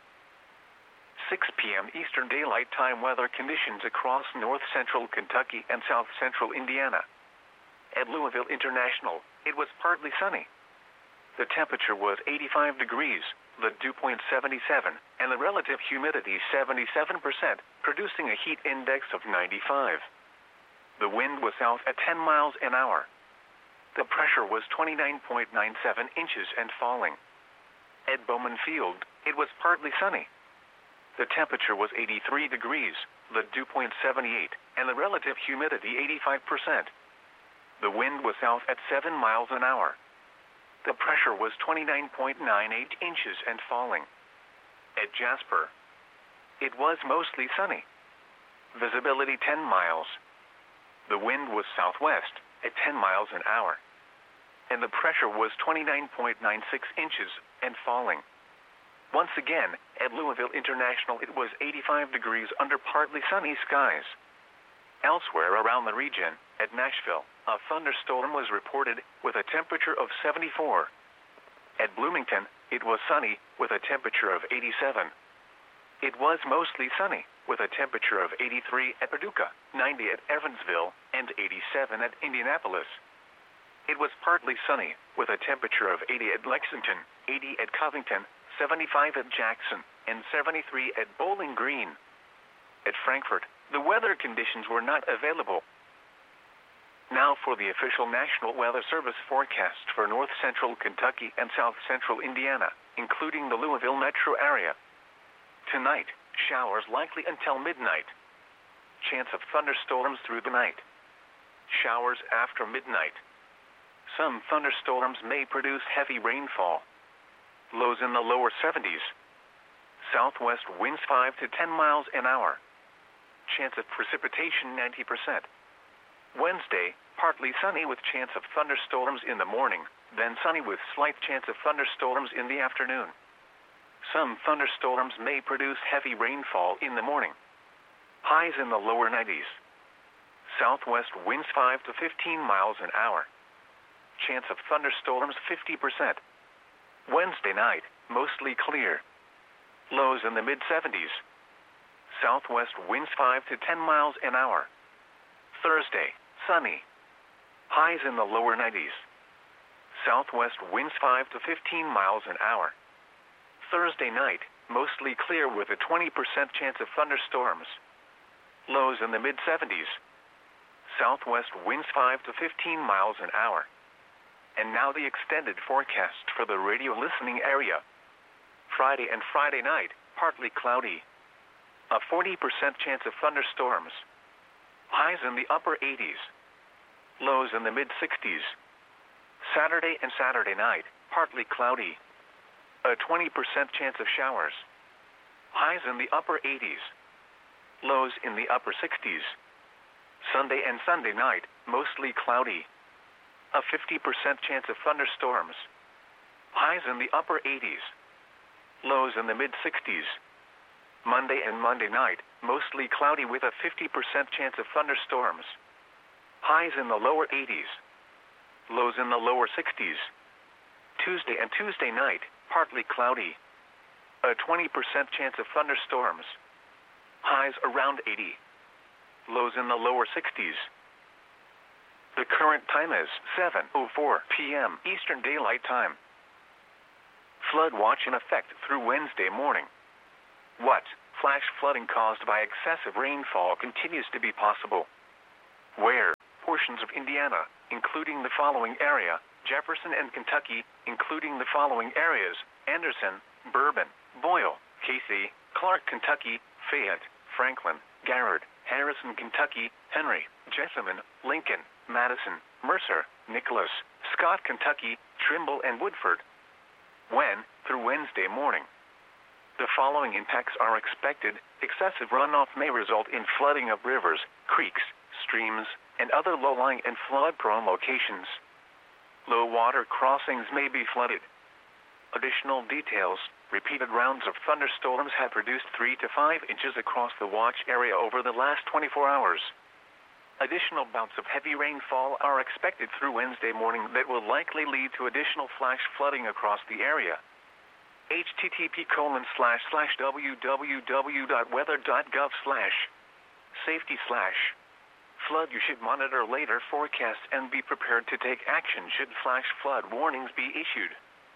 six p m Eastern Daylight Time weather conditions across north central Kentucky and south central Indiana. At Louisville International, it was partly sunny. The temperature was eighty-five degrees, the dew point seventy-seven, and the relative humidity seventy-seven percent, producing a heat index of ninety-five. The wind was south at ten miles an hour. The pressure was twenty-nine point nine seven inches and falling. At Bowman Field, it was partly sunny. The temperature was eighty-three degrees, the dew point seventy-eight, and the relative humidity eighty-five percent. The wind was south at seven miles an hour. The pressure was twenty-nine point nine eight inches and falling. At Jasper, it was mostly sunny. Visibility ten miles. The wind was southwest at ten miles an hour. And the pressure was twenty-nine point nine six inches and falling. Once again, at Louisville International, it was eighty-five degrees under partly sunny skies. Elsewhere around the region, at Nashville, a thunderstorm was reported with a temperature of seventy-four. At Bloomington, it was sunny with a temperature of eighty-seven. It was mostly sunny with a temperature of eighty-three at Paducah, ninety at Evansville, and eighty-seven at Indianapolis. It was partly sunny with a temperature of eighty at Lexington, eighty at Covington, seventy-five at Jackson, and seventy-three at Bowling Green. At Frankfort, the weather conditions were not available. Now for the official National Weather Service forecast for north central Kentucky and south central Indiana, including the Louisville metro area. Tonight, showers likely until midnight. Chance of thunderstorms through the night. Showers after midnight. Some thunderstorms may produce heavy rainfall. Lows in the lower seventies. Southwest winds five to ten miles an hour. Chance of precipitation ninety percent. Wednesday, partly sunny with chance of thunderstorms in the morning, then sunny with slight chance of thunderstorms in the afternoon. Some thunderstorms may produce heavy rainfall in the morning. Highs in the lower nineties. Southwest winds five to fifteen miles an hour. Chance of thunderstorms fifty percent. Wednesday night, mostly clear. Lows in the mid seventies. Southwest winds five to ten miles an hour. Thursday, sunny. Highs in the lower nineties. Southwest winds five to fifteen miles an hour. Thursday night, mostly clear with a twenty percent chance of thunderstorms. Lows in the mid seventies. Southwest winds five to fifteen miles an hour. And now the extended forecast for the radio listening area. Friday and Friday night, partly cloudy. A forty percent chance of thunderstorms. Highs in the upper eighties. Lows in the mid sixties. Saturday and Saturday night, partly cloudy. A twenty percent chance of showers. Highs in the upper eighties. Lows in the upper sixties. Sunday and Sunday night, mostly cloudy. A fifty percent chance of thunderstorms. Highs in the upper eighties. Lows in the mid sixties. Monday and Monday night, mostly cloudy with a fifty percent chance of thunderstorms. Highs in the lower eighties. Lows in the lower sixties. Tuesday and Tuesday night, partly cloudy. A twenty percent chance of thunderstorms. Highs around eighty. Lows in the lower sixties. The current time is seven oh four p m Eastern Daylight Time. Flood watch in effect through Wednesday morning. What? Flash flooding caused by excessive rainfall continues to be possible. Where? Portions of Indiana, including the following area, Jefferson and Kentucky, including the following areas, Anderson, Bourbon, Boyle, Casey, Clark, Kentucky, Fayette, Franklin, Garrard, Harrison, Kentucky, Henry, Jessamine, Lincoln, Madison, Mercer, Nicholas, Scott, Kentucky, Trimble, and Woodford. When? Through Wednesday morning. The following impacts are expected. Excessive runoff may result in flooding of rivers, creeks, streams, and other low-lying and flood-prone locations. Low water crossings may be flooded. Additional details. Repeated rounds of thunderstorms have produced three to five inches across the watch area over the last twenty-four hours. Additional bouts of heavy rainfall are expected through Wednesday morning that will likely lead to additional flash flooding across the area. http colon slash slash www.weather.gov slash safety slash flood. You should monitor later forecasts and be prepared to take action should flash flood warnings be issued.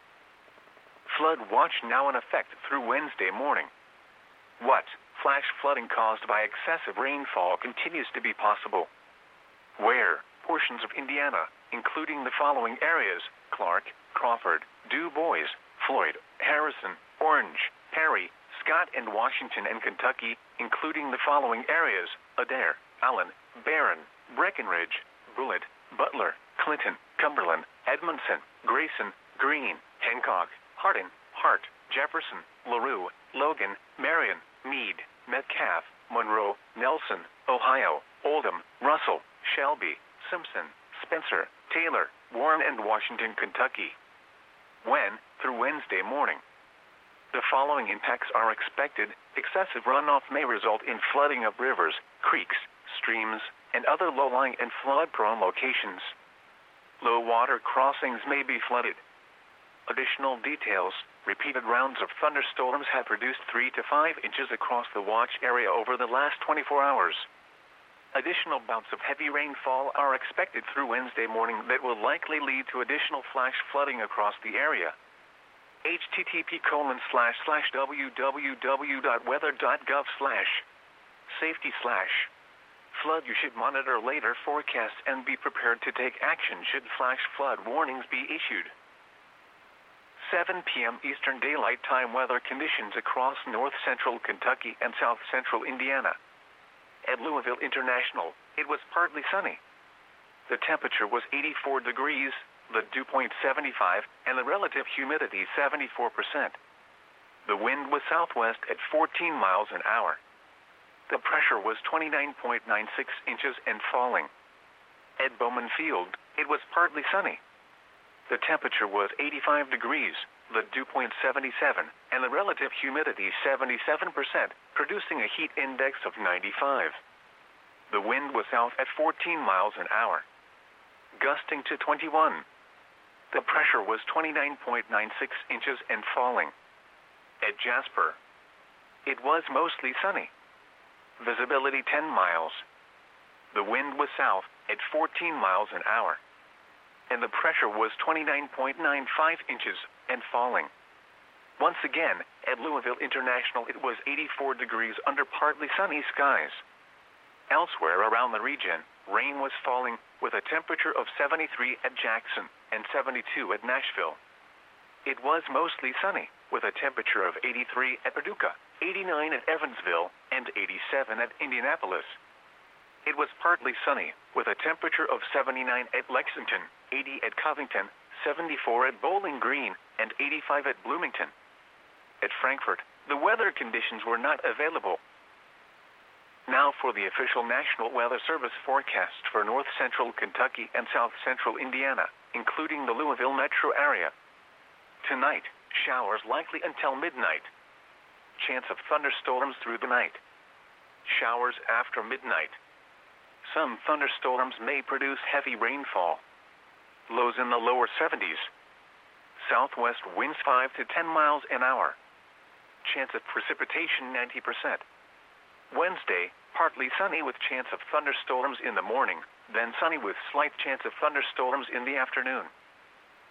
Flood watch now in effect through Wednesday morning. What? Flash flooding caused by excessive rainfall continues to be possible. Where? Portions of Indiana, including the following areas, Clark, Crawford, Du Bois, Floyd, Harrison, Orange, Perry, Scott, and Washington, and Kentucky, including the following areas, Adair, Allen, Barron, Breckenridge, Bullitt, Butler, Clinton, Cumberland, Edmondson, Grayson, Greene, Hancock, Hardin, Hart, Jefferson, LaRue, Logan, Marion, Meade, Metcalf, Monroe, Nelson, Ohio, Oldham, Russell, Shelby, Simpson, Spencer, Taylor, Warren, and Washington, Kentucky. When? Through Wednesday morning. The following impacts are expected. Excessive runoff may result in flooding of rivers, creeks, streams, and other low-lying and flood-prone locations. Low water crossings may be flooded. Additional details. Repeated rounds of thunderstorms have produced three to five inches across the watch area over the last twenty-four hours. Additional bouts of heavy rainfall are expected through Wednesday morning that will likely lead to additional flash flooding across the area. http colon slash slash www.weather.gov slash safety slash flood. You should monitor later forecasts and be prepared to take action should flash flood warnings be issued. seven p m Eastern Daylight Time weather conditions across north-central Kentucky and south-central Indiana. At Louisville International, it was partly sunny. The temperature was eighty-four degrees, the dew point seventy-five, and the relative humidity seventy-four percent. The wind was southwest at fourteen miles an hour. The pressure was twenty-nine point nine six inches and falling. At Bowman Field, it was partly sunny. The temperature was eighty-five degrees, the dew point seventy-seven, and the relative humidity seventy-seven percent, producing a heat index of ninety-five. The wind was south at fourteen miles an hour, gusting to twenty-one. The pressure was twenty-nine point nine six inches and falling. At Jasper, it was mostly sunny. Visibility ten miles. The wind was south at fourteen miles an hour, and the pressure was twenty-nine point nine five inches and falling. Once again, at Louisville International, it was eighty-four degrees under partly sunny skies. Elsewhere around the region, rain was falling with a temperature of seventy-three at Jackson and seventy-two at Nashville. It was mostly sunny with a temperature of eighty-three at Paducah, eighty-nine at Evansville, and eighty-seven at Indianapolis. It was partly sunny with a temperature of seventy-nine at Lexington, eighty at Covington, seventy-four at Bowling Green, and eighty-five at Bloomington. At Frankfort, the weather conditions were not available. Now for the official National Weather Service forecast for north-central Kentucky and south-central Indiana, including the Louisville metro area. Tonight, showers likely until midnight. Chance of thunderstorms through the night. Showers after midnight. Some thunderstorms may produce heavy rainfall. Lows in the lower seventies. Southwest winds five to ten miles an hour. Chance of precipitation ninety percent. Wednesday, partly sunny with chance of thunderstorms in the morning, then sunny with slight chance of thunderstorms in the afternoon.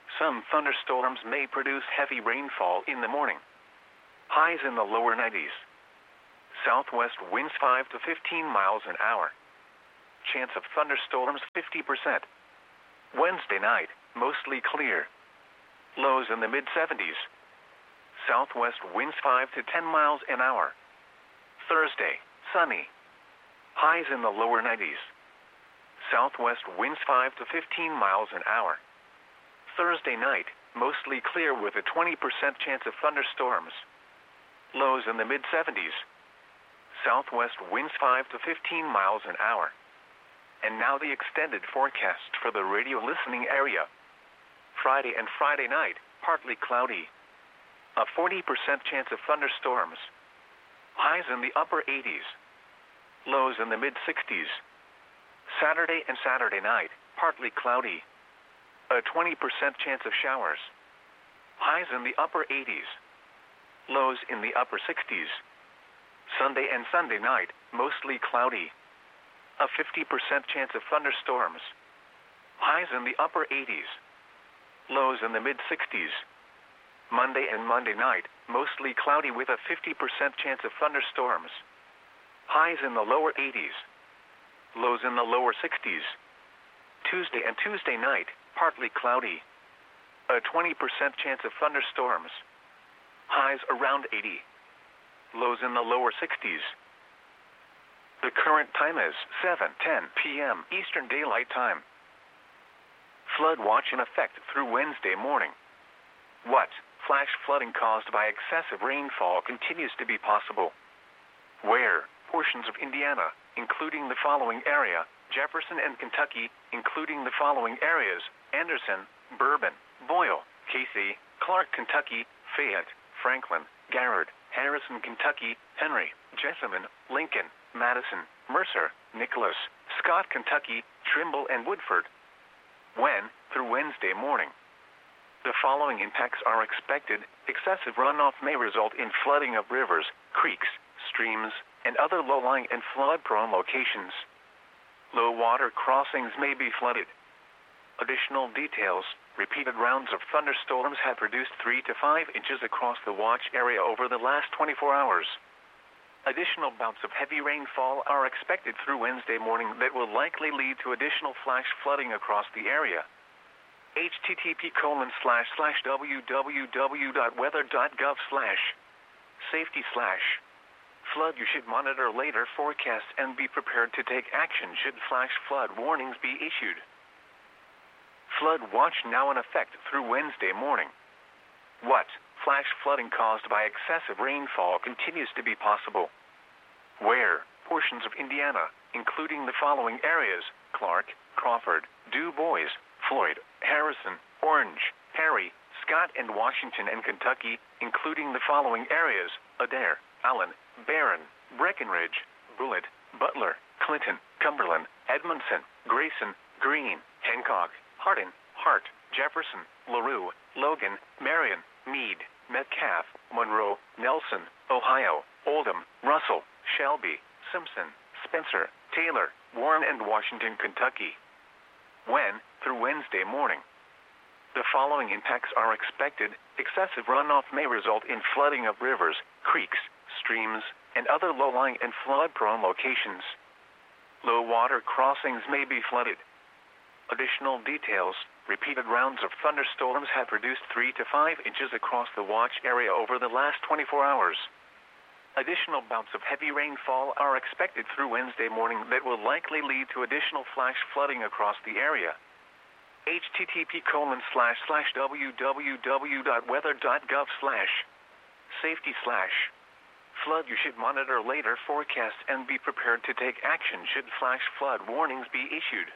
Some thunderstorms may produce heavy rainfall in the morning. Highs in the lower nineties. Southwest winds five to fifteen miles an hour. Chance of thunderstorms fifty percent. Wednesday night, mostly clear. Lows in the mid seventies. Southwest winds five to ten miles an hour. Thursday, sunny. Highs in the lower nineties. Southwest winds five to fifteen miles an hour. Thursday night, mostly clear with a twenty percent chance of thunderstorms. Lows in the mid seventies. Southwest winds five to fifteen miles an hour. And now the extended forecast for the radio listening area. Friday and Friday night, partly cloudy. A forty percent chance of thunderstorms. Highs in the upper eighties. Lows in the mid sixties. Saturday and Saturday night, partly cloudy. A twenty percent chance of showers. Highs in the upper eighties. Lows in the upper sixties. Sunday and Sunday night, mostly cloudy. A fifty percent chance of thunderstorms. Highs in the upper eighties. Lows in the mid sixties. Monday and Monday night, mostly cloudy with a fifty percent chance of thunderstorms. Highs in the lower eighties. Lows in the lower sixties. Tuesday and Tuesday night, partly cloudy. A twenty percent chance of thunderstorms. Highs around eighty. Lows in the lower sixties. The current time is seven ten p m Eastern Daylight Time. Flood watch in effect through Wednesday morning. What? Flash flooding caused by excessive rainfall continues to be possible. Where? Portions of Indiana, including the following area, Jefferson and Kentucky, including the following areas, Anderson, Bourbon, Boyle, Casey, Clark, Kentucky, Fayette, Franklin, Garrard, Harrison, Kentucky, Henry, Jessamine, Lincoln, Madison, Mercer, Nicholas, Scott, Kentucky, Trimble, and Woodford. When? Through Wednesday morning. The following impacts are expected. Excessive runoff may result in flooding of rivers, creeks, streams, and other low-lying and flood-prone locations. Low water crossings may be flooded. Additional details. Repeated rounds of thunderstorms have produced three to five inches across the watch area over the last twenty-four hours. Additional bouts of heavy rainfall are expected through Wednesday morning that will likely lead to additional flash flooding across the area. H T T P colon slash slash www.weather.gov slash safety slash flood. You should monitor later forecasts and be prepared to take action should flash flood warnings be issued. Flood watch now in effect through Wednesday morning. What? Flash flooding caused by excessive rainfall continues to be possible. Where? Portions of Indiana, including the following areas, Clark, Crawford, Du Bois, Floyd, Harrison, Orange, Perry, Scott, and Washington and Kentucky, including the following areas, Adair, Allen, Barron, Breckenridge, Bullitt, Butler, Clinton, Cumberland, Edmondson, Grayson, Greene, Hancock, Hardin, Hart, Jefferson, LaRue, Logan, Marion, Meade, Metcalf, Monroe, Nelson, Ohio, Oldham, Russell, Shelby, Simpson, Spencer, Taylor, Warren, and Washington, Kentucky. When? Through Wednesday morning. The following impacts are expected. Excessive runoff may result in flooding of rivers, creeks, streams, and other low-lying and flood-prone locations. Low water crossings may be flooded. Additional details. Repeated rounds of thunderstorms have produced three to five inches across the watch area over the last twenty-four hours. Additional bouts of heavy rainfall are expected through Wednesday morning that will likely lead to additional flash flooding across the area. H T T P colon slash slash www.weather.gov slash safety slash flood. You should monitor later forecasts and be prepared to take action should flash flood warnings be issued.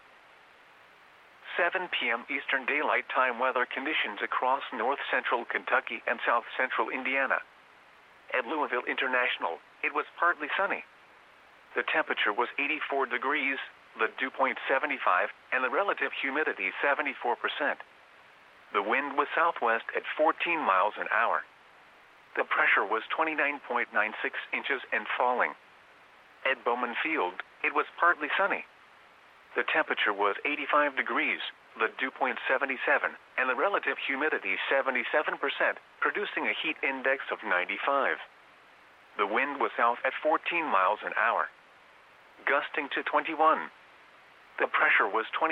seven p m Eastern Daylight Time weather conditions across north-central Kentucky and south-central Indiana. At Louisville International, it was partly sunny. The temperature was eighty-four degrees, the dew point seventy-five, and the relative humidity seventy-four percent. The wind was southwest at fourteen miles an hour. The pressure was twenty-nine point nine six inches and falling. At Bowman Field, it was partly sunny. The temperature was eighty-five degrees, the dew point seventy-seven, and the relative humidity seventy-seven percent, producing a heat index of ninety-five. The wind was south at fourteen miles an hour, gusting to twenty-one. The pressure was twenty.